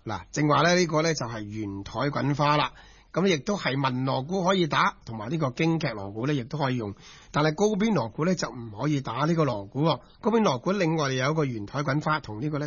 嗱，正話咧呢個咧就係圓台滾花啦。咁亦都係文鑼鼓可以打，同埋呢個京劇鑼鼓咧亦都可以用，但係高邊鑼鼓咧就唔可以打呢個鑼鼓喎。高邊鑼鼓另外有一個圓台滾花，同呢個咧